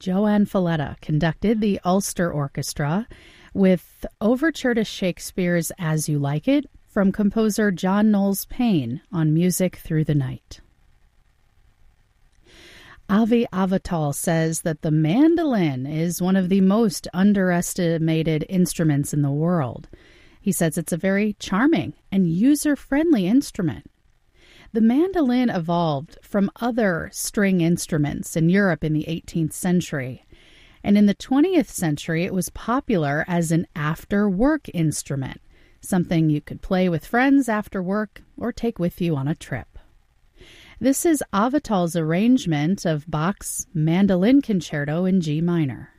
Joanne Falletta conducted the Ulster Orchestra with Overture to Shakespeare's As You Like It from composer John Knowles Payne on Music Through the Night. Avi Avital says that the mandolin is one of the most underestimated instruments in the world. He says it's a very charming and user-friendly instrument. The mandolin evolved from other string instruments in Europe in the 18th century, and in the 20th century it was popular as an after-work instrument, something you could play with friends after work or take with you on a trip. This is Avital's arrangement of Bach's Mandolin Concerto in G minor.